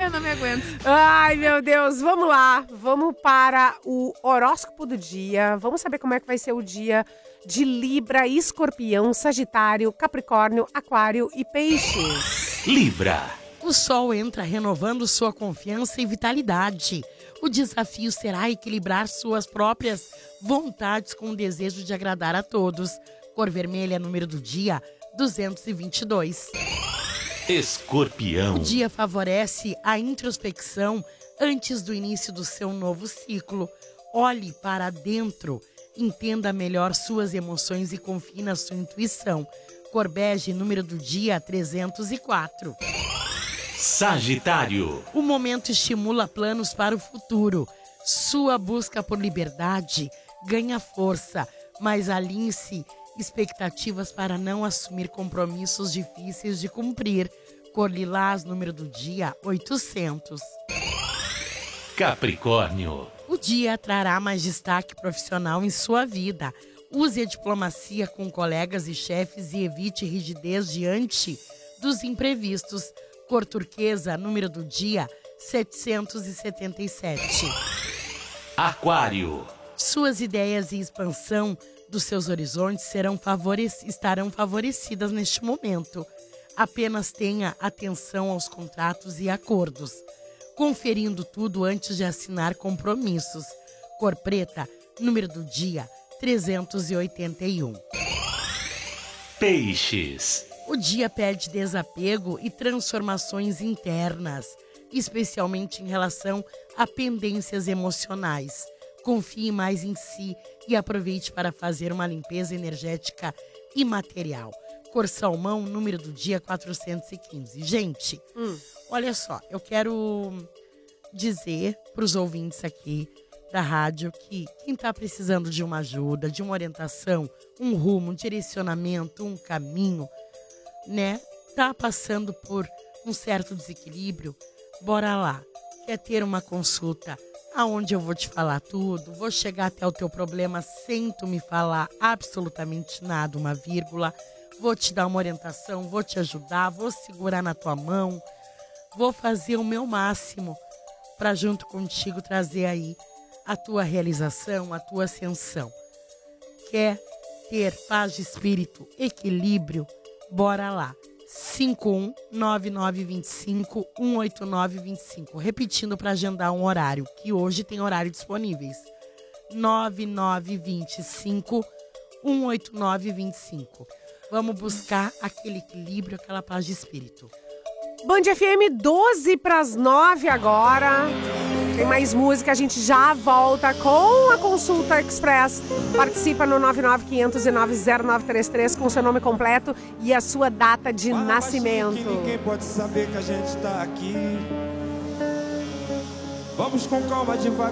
Eu não me aguento. Ai, meu Deus, vamos lá. Vamos para o horóscopo do dia. Vamos saber como é que vai ser o dia de Libra, Escorpião, Sagitário, Capricórnio, Aquário e Peixes. Libra. O Sol entra renovando sua confiança e vitalidade. O desafio será equilibrar suas próprias vontades com o desejo de agradar a todos. Cor vermelha, número do dia, 222. Escorpião. O dia favorece a introspecção antes do início do seu novo ciclo. Olhe para dentro, entenda melhor suas emoções e confie na sua intuição. Cor bege, número do dia, 304. Sagitário. O momento estimula planos para o futuro. Sua busca por liberdade ganha força, mas alinhe-se expectativas para não assumir compromissos difíceis de cumprir. Cor lilás, número do dia, 800. Capricórnio. O dia trará mais destaque profissional em sua vida. Use a diplomacia com colegas e chefes e evite rigidez diante dos imprevistos. Cor turquesa, número do dia, 777. Aquário. Suas ideias e expansão dos seus horizontes estarão favorecidas neste momento. Apenas tenha atenção aos contratos e acordos, conferindo tudo antes de assinar compromissos. Cor preta, número do dia, 381. Peixes. O dia pede desapego e transformações internas, especialmente em relação a pendências emocionais. Confie mais em si e aproveite para fazer uma limpeza energética e material. Cor salmão, número do dia, 415. Gente, olha só, eu quero dizer para os ouvintes aqui da rádio que quem está precisando de uma ajuda, de uma orientação, um rumo, um direcionamento, um caminho, né, tá passando por um certo desequilíbrio, bora lá. Quer ter uma consulta aonde eu vou te falar tudo, vou chegar até o teu problema sem tu me falar absolutamente nada, uma vírgula, vou te dar uma orientação, vou te ajudar, vou segurar na tua mão, vou fazer o meu máximo para junto contigo trazer aí a tua realização, a tua ascensão. Quer ter paz de espírito, equilíbrio? Bora lá. 519925-18925. Repetindo para agendar um horário, que hoje tem horário disponíveis. 9925-18925. Vamos buscar aquele equilíbrio, aquela paz de espírito. Band FM 12:09 agora. Tem mais música, a gente já volta com a Consulta Express. Participa no 995090933 com seu nome completo e a sua data de nascimento. Que ninguém pode saber que a gente tá aqui. Vamos com calma, devagar.